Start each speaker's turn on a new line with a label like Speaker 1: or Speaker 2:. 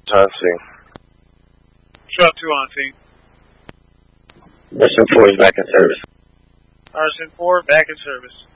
Speaker 1: On scene.
Speaker 2: Truck 2 on scene.
Speaker 1: RSN 4 is back in service.
Speaker 2: RSN 4 back in service.